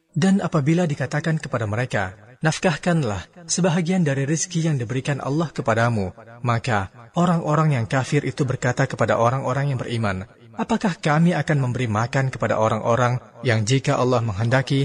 Dan apabila dikatakan kepada mereka, nafkahkanlah sebahagian dari rezeki yang diberikan Allah kepadamu, maka orang-orang yang kafir itu berkata kepada orang-orang yang beriman, apakah kami akan memberi makan kepada orang-orang yang jika Allah menghendaki